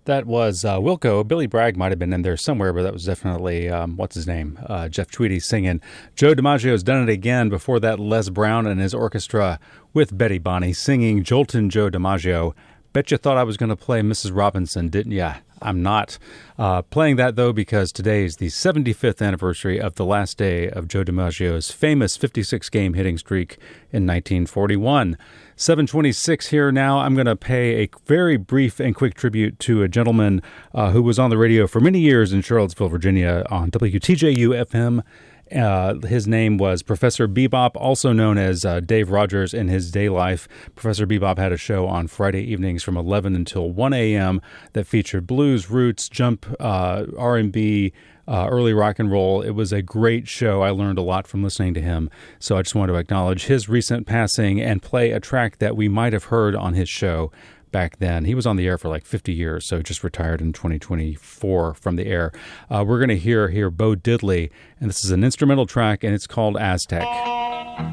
That was Wilco. Billy Bragg might have been in there somewhere, but that was definitely, what's his name? Jeff Tweedy singing. Joe DiMaggio's done it again. Before that, Les Brown and his orchestra with Betty Bonney singing Joltin' Joe DiMaggio. Bet you thought I was going to play Mrs. Robinson, didn't ya? I'm not. Playing that, though, because today is the 75th anniversary of the last day of Joe DiMaggio's famous 56-game hitting streak in 1941. 7:26 here now. I'm going to pay a very brief and quick tribute to a gentleman who was on the radio for many years in Charlottesville, Virginia on WTJU-FM. His name was Professor Bebop, also known as Dave Rogers in his day life. Professor Bebop had a show on Friday evenings from 11 until 1 a.m. that featured blues, roots, jump, R&B, early rock and roll. It was a great show. I learned a lot from listening to him. So I just want to acknowledge his recent passing and play a track that we might have heard on his show back then. He was on the air for like 50 years, so just retired in 2024 from the air. We're going to hear Bo Diddley, and this is an instrumental track, and it's called Aztec.